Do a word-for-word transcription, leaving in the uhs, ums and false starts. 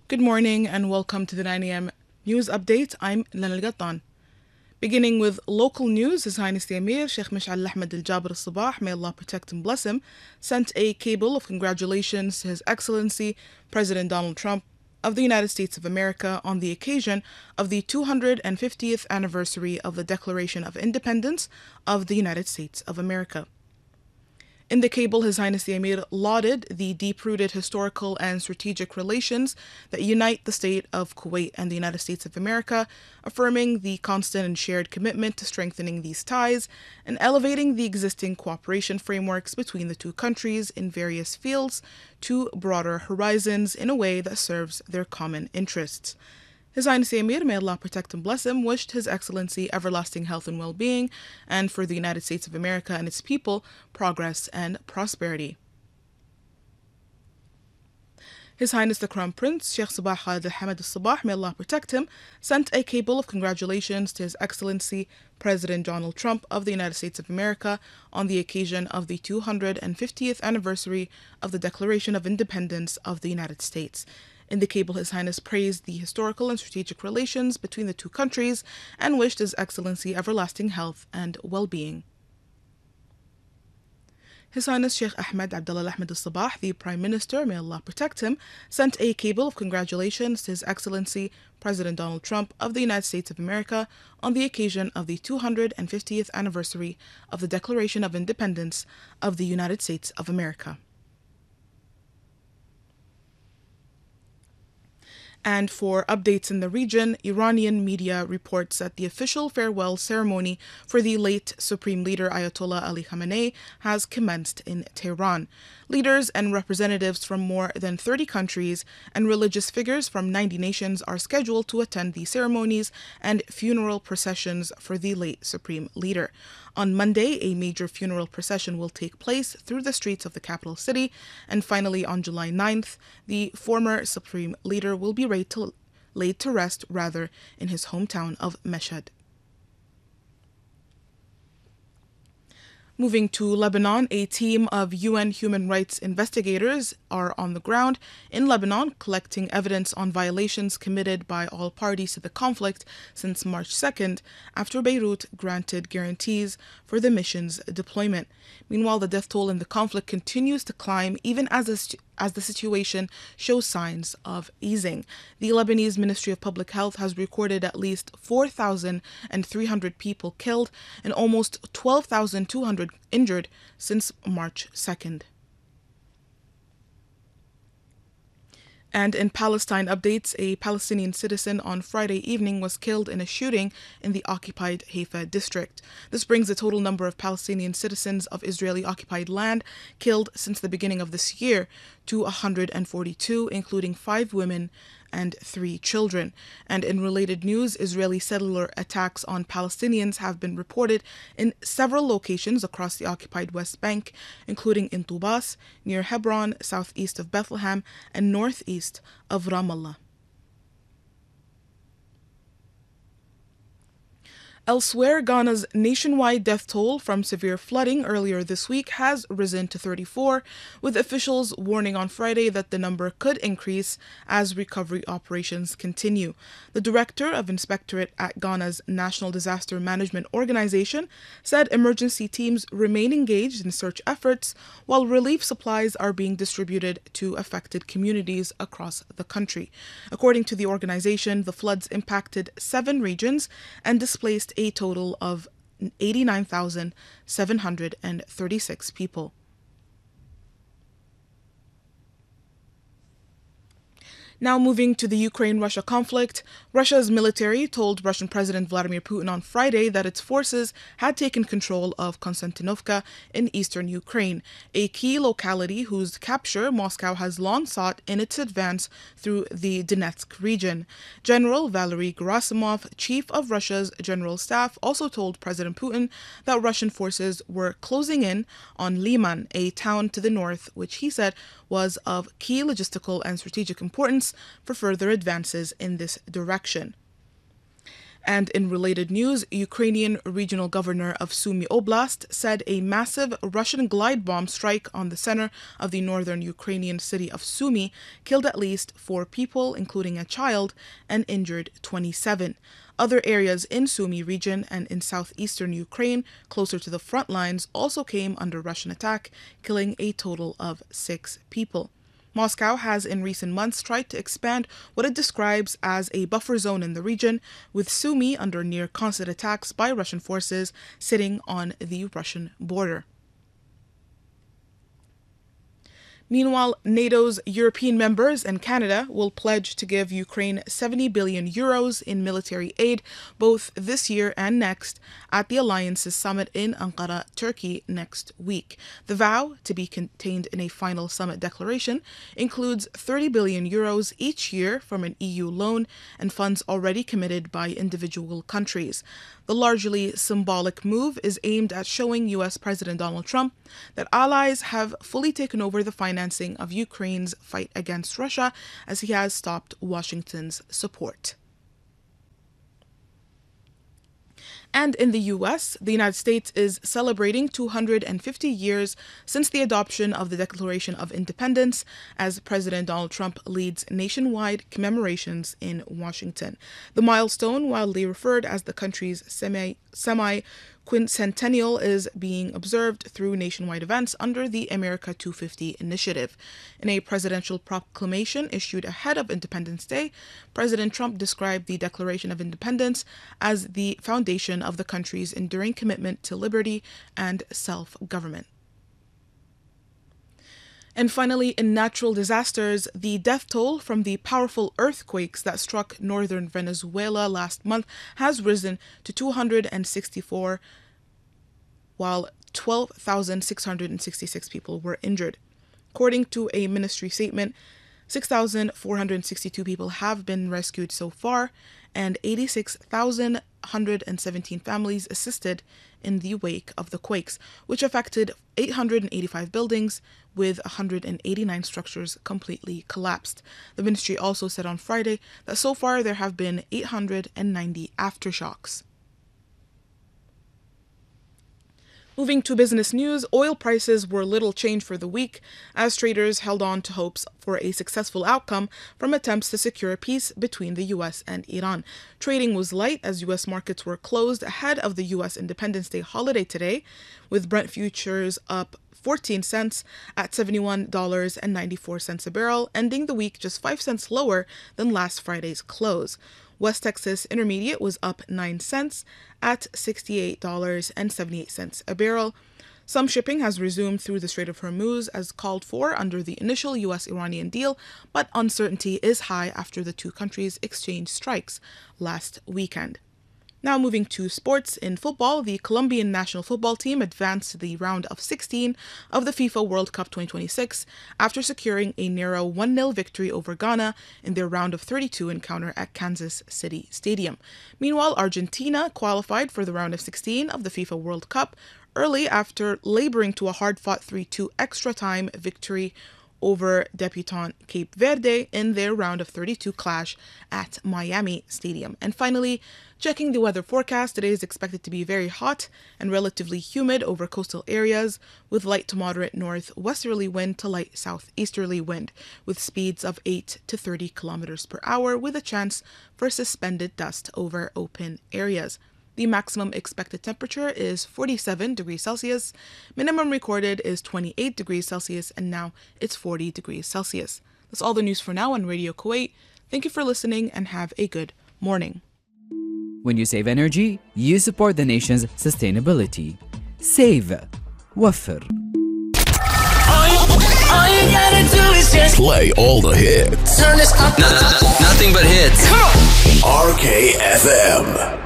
Good morning and welcome to the nine a m news update. I'm Lana Al-Gattan. Beginning with local news, His Highness the Emir, Sheikh Mash'al Ahmed Al Jaber Al Sabah, may Allah protect and bless him, sent a cable of congratulations to His Excellency President Donald Trump of the United States of America on the occasion of the two hundred fiftieth anniversary of the Declaration of Independence of the United States of America. In the cable, His Highness the Emir lauded the deep-rooted historical and strategic relations that unite the state of Kuwait and the United States of America, affirming the constant and shared commitment to strengthening these ties and elevating the existing cooperation frameworks between the two countries in various fields to broader horizons in a way that serves their common interests. His Highness the Emir, may Allah protect and bless him, wished His Excellency everlasting health and well-being, and for the United States of America and its people, progress and prosperity. His Highness the Crown Prince, Sheikh Sabah Khalid Al-Hamad Al-Sabah, may Allah protect him, sent a cable of congratulations to His Excellency President Donald Trump of the United States of America on the occasion of the two hundred fiftieth anniversary of the Declaration of Independence of the United States. In the cable, His Highness praised the historical and strategic relations between the two countries and wished His Excellency everlasting health and well-being. His Highness Sheikh Ahmed Abdullah Ahmed Al-Sabah, the Prime Minister, may Allah protect him, sent a cable of congratulations to His Excellency President Donald Trump of the United States of America on the occasion of the two hundred fiftieth anniversary of the Declaration of Independence of the United States of America. And for updates in the region, Iranian media reports that the official farewell ceremony for the late Supreme Leader Ayatollah Ali Khamenei has commenced in Tehran. Leaders and representatives from more than thirty countries and religious figures from ninety nations are scheduled to attend the ceremonies and funeral processions for the late Supreme Leader. On Monday, a major funeral procession will take place through the streets of the capital city, and finally on July ninth, the former Supreme Leader will be laid to, laid to rest rather in his hometown of Mashhad. Moving to Lebanon, a team of U N human rights investigators are on the ground in Lebanon collecting evidence on violations committed by all parties to the conflict since March second, after Beirut granted guarantees for the mission's deployment. Meanwhile, the death toll in the conflict continues to climb even as the, as the situation shows signs of easing. The Lebanese Ministry of Public Health has recorded at least four thousand three hundred people killed and almost twelve thousand two hundred injured since March second. And in Palestine updates, a Palestinian citizen on Friday evening was killed in a shooting in the occupied Haifa district. This brings the total number of Palestinian citizens of Israeli-occupied land killed since the beginning of this year to one hundred forty-two, including five women and three children. And in related news, Israeli settler attacks on Palestinians have been reported in several locations across the occupied West Bank, including in Tubas, near Hebron, southeast of Bethlehem, and northeast of Ramallah. Elsewhere, Ghana's nationwide death toll from severe flooding earlier this week has risen to thirty-four, with officials warning on Friday that the number could increase as recovery operations continue. The director of Inspectorate at Ghana's National Disaster Management Organization said emergency teams remain engaged in search efforts while relief supplies are being distributed to affected communities across the country. According to the organization, the floods impacted seven regions and displaced a total of eighty-nine thousand seven hundred thirty-six people. Now moving to the Ukraine-Russia conflict, Russia's military told Russian President Vladimir Putin on Friday that its forces had taken control of Konstantinovka in eastern Ukraine, a key locality whose capture Moscow has long sought in its advance through the Donetsk region. General Valery Gerasimov, chief of Russia's general staff, also told President Putin that Russian forces were closing in on Liman, a town to the north, which he said was of key logistical and strategic importance for further advances in this direction. And in related news, Ukrainian regional governor of Sumy Oblast said a massive Russian glide bomb strike on the center of the northern Ukrainian city of Sumy killed at least four people, including a child, and injured twenty-seven. Other areas in Sumy region and in southeastern Ukraine, closer to the front lines, also came under Russian attack, killing a total of six people. Moscow has in recent months tried to expand what it describes as a buffer zone in the region, with Sumy under near constant attacks by Russian forces sitting on the Russian border. Meanwhile, NATO's European members and Canada will pledge to give Ukraine seventy billion euros in military aid both this year and next at the Alliance's summit in Ankara, Turkey next week. The vow, to be contained in a final summit declaration, includes thirty billion euros each year from an E U loan and funds already committed by individual countries. The largely symbolic move is aimed at showing U S President Donald Trump that allies have fully taken over the financing of Ukraine's fight against Russia, as he has stopped Washington's support. And in the U S, the United States is celebrating two hundred fifty years since the adoption of the Declaration of Independence, as President Donald Trump leads nationwide commemorations in Washington. The milestone, widely referred as the country's semi, semi quincentennial, is being observed through nationwide events under the America two fifty initiative. In a presidential proclamation issued ahead of Independence Day, President Trump described the Declaration of Independence as the foundation of the country's enduring commitment to liberty and self-government. And finally, in natural disasters, the death toll from the powerful earthquakes that struck northern Venezuela last month has risen to two hundred sixty-four, while twelve thousand six hundred sixty-six people were injured. According to a ministry statement, six thousand four hundred sixty-two people have been rescued so far, and eighty-six thousand one hundred seventeen families assisted in the wake of the quakes, which affected eight hundred eighty-five buildings, with one hundred eighty-nine structures completely collapsed. The ministry also said on Friday that so far there have been eight hundred ninety aftershocks. Moving to business news, oil prices were little changed for the week as traders held on to hopes for a successful outcome from attempts to secure peace between the U S and Iran. Trading was light as U S markets were closed ahead of the U S Independence Day holiday today, with Brent futures up fourteen cents at seventy-one dollars and ninety-four cents a barrel, ending the week just five cents lower than last Friday's close. West Texas Intermediate was up nine cents at sixty-eight dollars and seventy-eight cents a barrel. Some shipping has resumed through the Strait of Hormuz as called for under the initial U S Iranian deal, but uncertainty is high after the two countries exchanged strikes last weekend. Now moving to sports. In football, the Colombian national football team advanced to the round of sixteen of the FIFA World Cup twenty twenty-six after securing a narrow one nil victory over Ghana in their round of thirty-two encounter at Kansas City Stadium. Meanwhile, Argentina qualified for the round of sixteen of the FIFA World Cup early after laboring to a hard-fought three two extra-time victory over debutant Cape Verde in their round of thirty-two clash at Miami Stadium. And finally, checking the weather forecast, today is expected to be very hot and relatively humid over coastal areas, with light to moderate northwesterly wind to light southeasterly wind, with speeds of eight to thirty kilometers per hour, with a chance for suspended dust over open areas. The maximum expected temperature is forty-seven degrees Celsius, minimum recorded is twenty-eight degrees Celsius, and now it's forty degrees Celsius. That's all the news for now on Radio Kuwait. Thank you for listening and have a good morning. When you save energy, you support the nation's sustainability. Save. Wafir. All you gotta do is just play all the hits. Turn this up. Nothing but hits. R K F M.